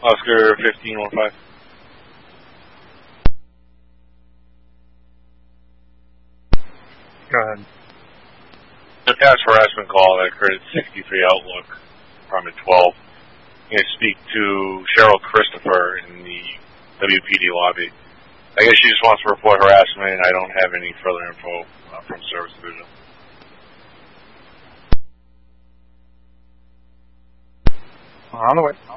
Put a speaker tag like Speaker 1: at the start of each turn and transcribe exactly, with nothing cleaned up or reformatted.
Speaker 1: Oscar fifteen one five.
Speaker 2: Go ahead.
Speaker 1: The past harassment call that occurred at sixty-three Outlook, apartment twelve. I'm going to speak to Cheryl Christopher in the W P D lobby. I guess she just wants to report harassment, and I don't have any further info uh, from Service Division.
Speaker 2: On the way.